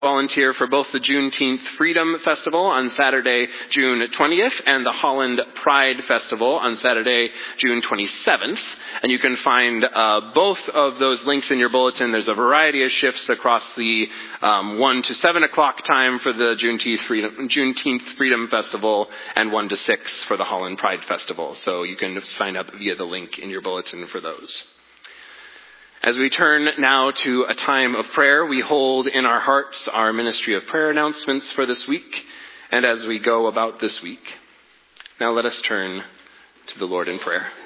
Volunteer for both the Juneteenth Freedom Festival on Saturday, June 20th, and the Holland Pride Festival on Saturday, June 27th. And you can find both of those links in your bulletin. There's a variety of shifts across the 1 to 7 o'clock time for the Juneteenth Freedom Festival and 1 to 6 for the Holland Pride Festival. So you can sign up via the link in your bulletin for those. As we turn now to a time of prayer, we hold in our hearts our ministry of prayer announcements for this week, and as we go about this week. Now let us turn to the Lord in prayer.